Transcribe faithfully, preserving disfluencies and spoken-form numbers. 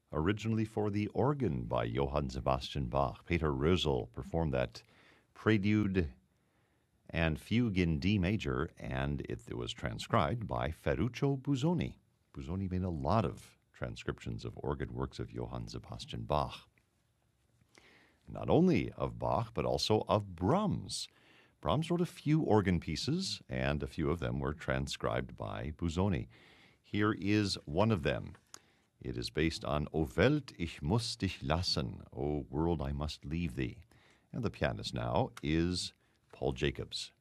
originally for the organ by Johann Sebastian Bach. Peter Rösel performed that prelude and fugue in D major, and it, it was transcribed by Ferruccio Busoni. Busoni made a lot of transcriptions of organ works of Johann Sebastian Bach. Not only of Bach, but also of Brahms. Brahms wrote a few organ pieces, and a few of them were transcribed by Busoni. Here is one of them. It is based on O Welt, ich muss dich lassen, O world, I must leave thee. And the pianist now is Paul Jacobs.